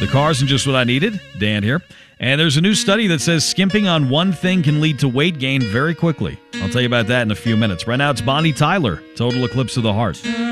The car isn't just what I needed. Dan here. And there's a new study that says skimping on one thing can lead to weight gain very quickly. I'll tell you about that in a few minutes. Right now, it's Bonnie Tyler, Total Eclipse of the Heart.